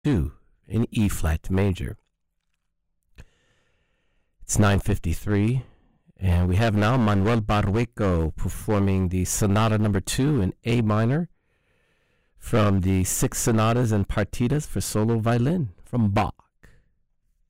2 in E flat major. It's 9:53, and we have now Manuel Barrueco performing the Sonata number 2 in A minor from the 6 sonatas and partitas for solo violin from Bach.